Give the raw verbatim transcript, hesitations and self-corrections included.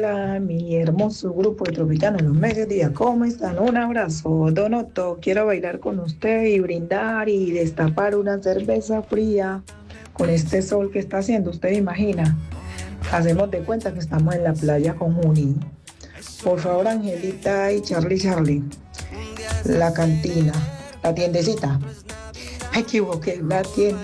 hola, mi hermoso grupo de Tropicana en los mediodías. ¿Cómo están? Un abrazo. Donoto, quiero bailar con usted y brindar y destapar una cerveza fría con este sol que está haciendo. Usted imagina. Hacemos de cuenta que estamos en la playa con Juni. Por favor, Angelita y Charlie Charlie. La cantina, la tiendecita. Me equivoqué, la tienda.